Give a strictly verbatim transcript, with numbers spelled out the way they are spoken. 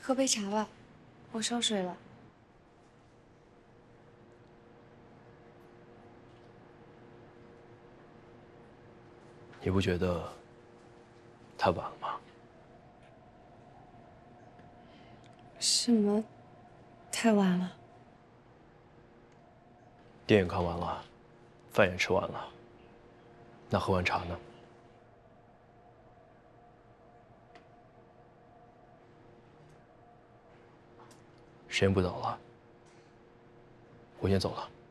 喝杯茶吧，我烧水了。 你不觉得太晚了吗？ 什么？太晚了？ 电影看完了，饭也吃完了，那喝完茶呢？时间不早了，我先走了。